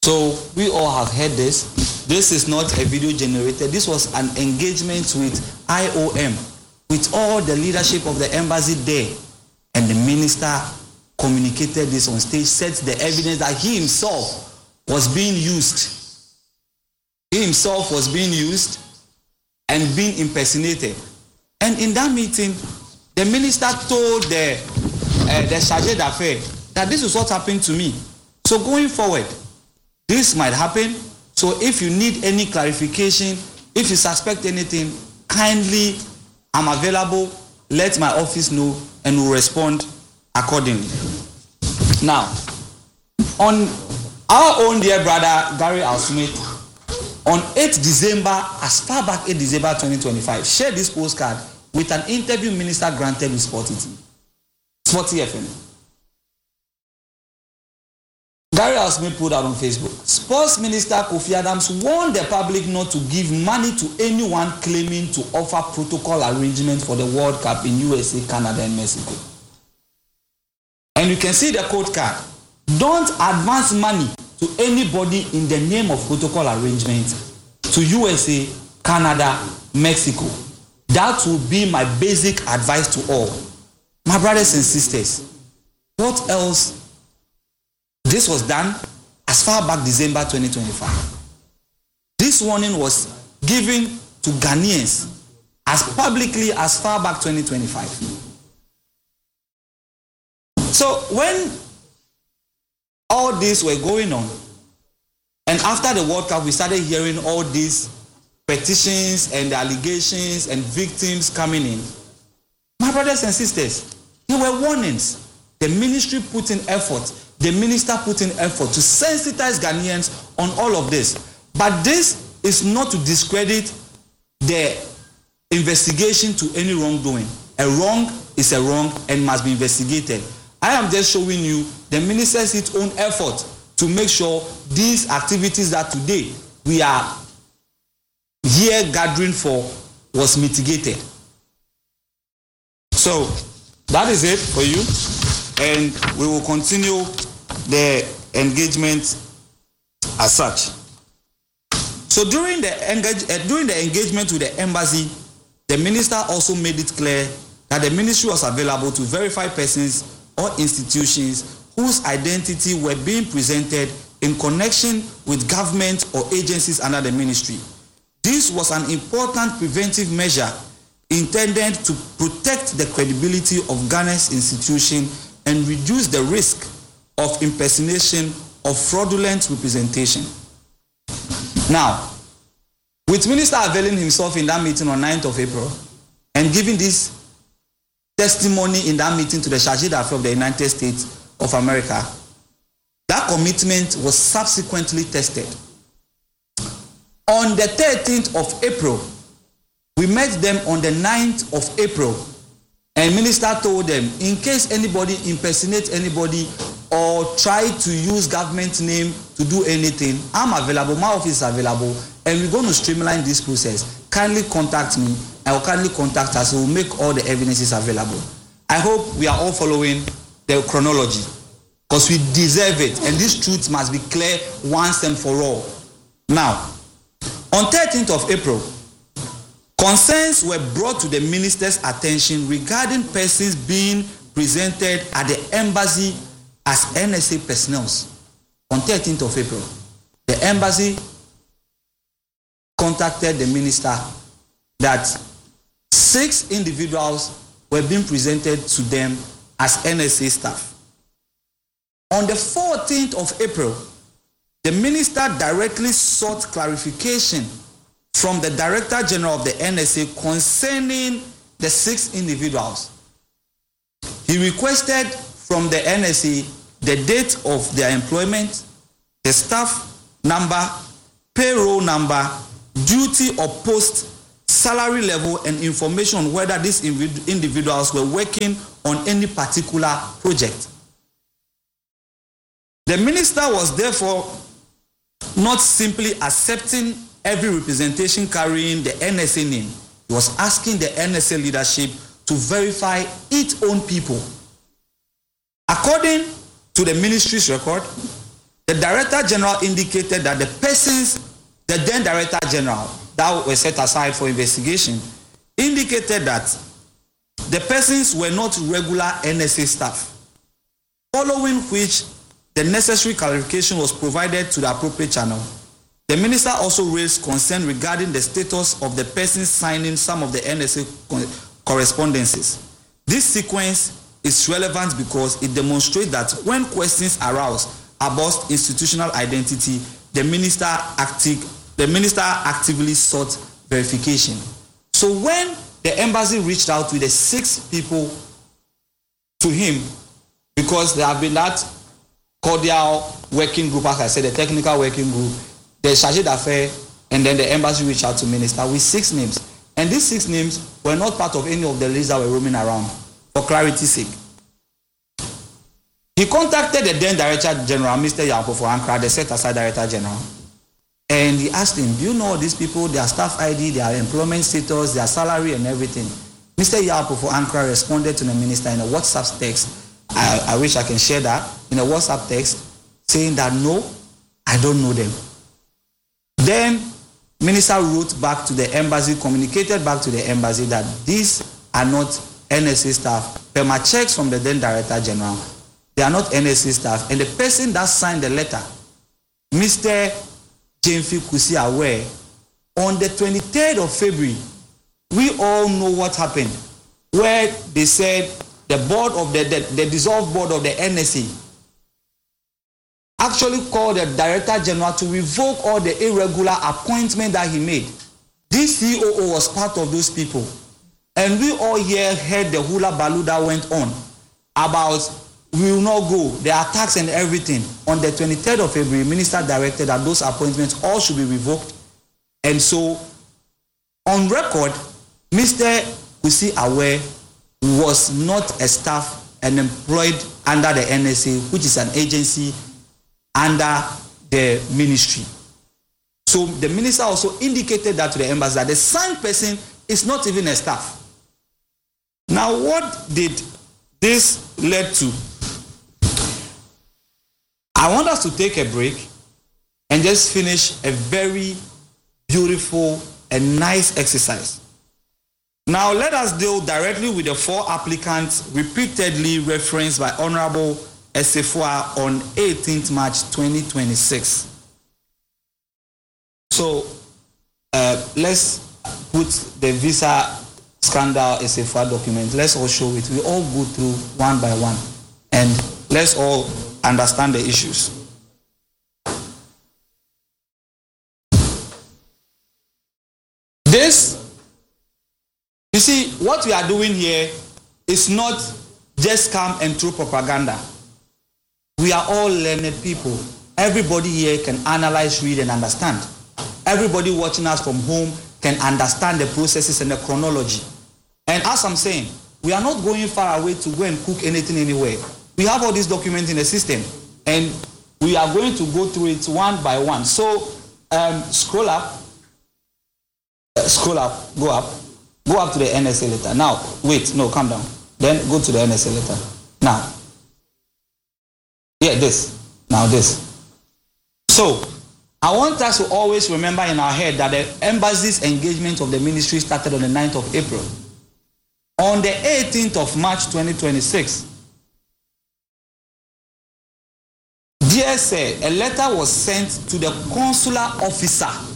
So we all have heard this. This is not a video generated. This was an engagement with IOM, with all the leadership of the embassy there. And the minister communicated this on stage, set the evidence that he himself was being used. He himself was being used and being impersonated. And in that meeting, the minister told the chargé d'affaires that this is what happened to me. So going forward, this might happen. So if you need any clarification, if you suspect anything, kindly, I'm available, let my office know and we'll respond accordingly. Now, on our own dear brother, Gary Al-Smith, on 8th December, as far back 8th December 2025, shared this postcard with an interview minister granted with Sporty FM. Gary Al-Smith put out on Facebook, Sports Minister Kofi Adams warned the public not to give money to anyone claiming to offer protocol arrangement for the World Cup in USA, Canada, and Mexico. And you can see the code card. Don't advance money to anybody in the name of protocol arrangement to USA, Canada, Mexico. That will be my basic advice to all. My brothers and sisters, what else? This was done as far back December 2025. This warning was given to Ghanaians as publicly as far back 2025. So when all these were going on, and after the World Cup, we started hearing all these petitions and allegations and victims coming in. My brothers and sisters, there were warnings. The ministry put in effort. The minister put in effort to sensitize Ghanaians on all of this. But this is not to discredit the investigation to any wrongdoing. A wrong is a wrong and must be investigated. I am just showing you the minister's its own effort to make sure these activities that today we are here gathering for was mitigated. So that is it for you, and we will continue the engagement as such. So during the engagement with the embassy, the minister also made it clear that the ministry was available to verify persons or institutions whose identity were being presented in connection with government or agencies under the ministry. This was an important preventive measure intended to protect the credibility of Ghana's institution and reduce the risk of impersonation or fraudulent representation. Now, with Minister availing himself in that meeting on 9th of April and giving this testimony in that meeting to the Chargé d'Affaires of the United States of America, that commitment was subsequently tested. On the 13th of April, we met them on the 9th of April, and Minister told them, in case anybody impersonates anybody or try to use government name to do anything, I'm available, my office is available, and we're going to streamline this process. Kindly contact me. I will kindly contact us. We will make all the evidences available. I hope we are all following the chronology, because we deserve it, and this truth must be clear once and for all. Now, on 13th of April, concerns were brought to the minister's attention regarding persons being presented at the embassy as NSA personnel. On 13th of April, the embassy contacted the minister that 6 individuals were being presented to them as NSA staff. On the 14th of April, the minister directly sought clarification from the Director General of the NSA concerning the 6 individuals. He requested from the NSA the date of their employment, the staff number, payroll number, duty or post, salary level, and information on whether these individuals were working on any particular project. The minister was therefore not simply accepting every representation carrying the NSA name. He was asking the NSA leadership to verify its own people. According to the ministry's record, the Director General indicated that the then Director General that were set aside for investigation, indicated that the persons were not regular NSA staff, following which the necessary clarification was provided to the appropriate channel. The minister also raised concern regarding the status of the persons signing some of the NSA correspondences. This sequence is relevant because it demonstrates that when questions arouse about institutional identity, the minister actively sought verification. So when the embassy reached out to the 6 people to him, because there have been that cordial working group, as I said, the technical working group, the charge d'affaires, and then the embassy reached out to minister with 6 names. And these 6 names were not part of any of the lists that were roaming around, for clarity's sake. He contacted the then Director General, Mr. Yaw Ampofo-Ankra, the set-aside Director General, and he asked him, do you know these people, their staff ID, their employment status, their salary and everything? Mr. Yaw Ampofo-Ankra responded to the minister in a WhatsApp text. I wish I can share that, in a WhatsApp text, saying that no, I don't know them. Then minister wrote back to the embassy, communicated back to the embassy that these are not NSA staff. Per my checks from the then Director General, they are not NSA staff. And the person that signed the letter, Mr. Jemfi Kusi Aware, on the 23rd of February, we all know what happened, where they said the board of the dissolved board of the NSA actually called the Director General to revoke all the irregular appointment that he made. This COO was part of those people. And we all here heard the hula baloo that went on about we will not go, the attacks and everything. On the 23rd of February, minister directed that those appointments all should be revoked. And so, on record, Mr. Kusi Aware was not a staff and employed under the NSA, which is an agency under the ministry. So the minister also indicated that to the embassy that the signed person is not even a staff. Now, what did this lead to? I want us to take a break and just finish a very beautiful and nice exercise. Now, let us deal directly with the 4 applicants repeatedly referenced by Honorable Esefua on 18th March 2026. So, let's put the visa scandal Esefua document. Let's all show it. We all go through one by one, and let's all understand the issues. This, you see, what we are doing here is not just come and throw propaganda. We are all learned people. Everybody here can analyze, read, and understand. Everybody watching us from home can understand the processes and the chronology. And as I'm saying, we are not going far away to go and cook anything anywhere. We have all these documents in the system, and we are going to go through it one by one. So, scroll up, go up to the NSA letter. Now, wait, no, calm down. Then go to the NSA letter. Now, yeah, this. Now, this. So, I want us to always remember in our head that the embassy's engagement of the ministry started on the 9th of April. On the 18th of March 2026, dear sir, a letter was sent to the consular officer